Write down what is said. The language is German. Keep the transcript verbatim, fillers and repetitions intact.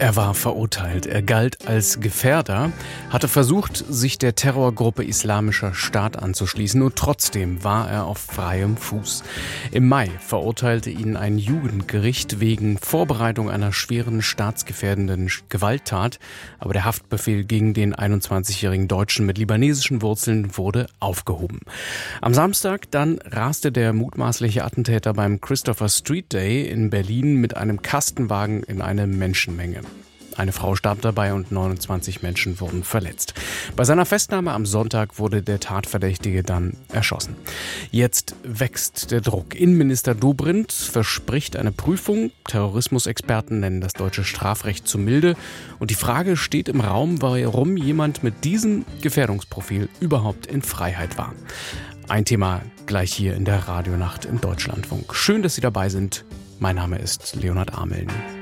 Er war verurteilt. Er galt als Gefährder, hatte versucht, sich der Terrorgruppe Islamischer Staat anzuschließen. Nur trotzdem war er auf freiem Fuß. Im Mai verurteilte ihn ein Jugendgericht wegen Vorbereitung einer schweren staatsgefährdenden Gewalttat. Aber der Haftbefehl gegen den einundzwanzigjährigen Deutschen mit libanesischen Wurzeln wurde aufgehoben. Am Samstag dann raste der mutmaßliche Attentäter beim Christopher Street Day in Berlin mit einem Kastenwagen in eine Menschenmenge. Eine Frau starb dabei und neunundzwanzig Menschen wurden verletzt. Bei seiner Festnahme am Sonntag wurde der Tatverdächtige dann erschossen. Jetzt wächst der Druck. Innenminister Dobrindt verspricht eine Prüfung. Terrorismusexperten nennen das deutsche Strafrecht zu milde. Und die Frage steht im Raum, warum jemand mit diesem Gefährdungsprofil überhaupt in Freiheit war. Ein Thema gleich hier in der Radionacht im Deutschlandfunk. Schön, dass Sie dabei sind. Mein Name ist Leonhard Ameln.